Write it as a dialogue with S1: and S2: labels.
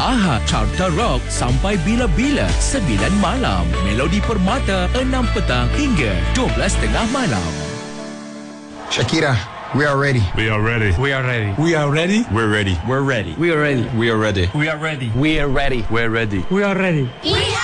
S1: Ahad Carta Rock sampai bila-bila 9 malam. Melodi Permata 6 petang hingga 12.30 malam.
S2: Shakira, we are ready.
S3: We are ready.
S4: We are ready.
S3: We are ready.
S4: We're ready.
S3: We're ready.
S4: We are ready.
S3: We are ready.
S4: We are ready.
S5: We are ready.
S3: We're ready.
S4: We are ready.
S6: We